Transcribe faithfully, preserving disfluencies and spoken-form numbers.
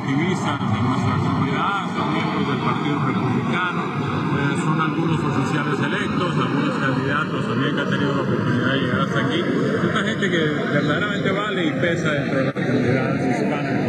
activistas de nuestra comunidad, son miembros del Partido Republicano, eh, son algunos oficiales electos, algunos candidatos también que han tenido la oportunidad de llegar hasta aquí. Es una gente que verdaderamente vale y pesa dentro de las comunidades hispanas.